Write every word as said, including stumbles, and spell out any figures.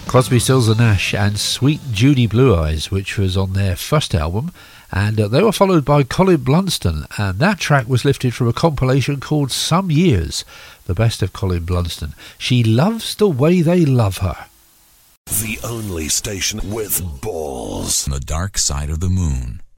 Crosby, Stills and Nash and Sweet Judy Blue Eyes, which was on their first album, and uh, they were followed by Colin Blunston, and that track was lifted from a compilation called Some Years, the best of Colin Blunston. She Loves the Way They Love Her. The only station with balls. On the dark side of the moon.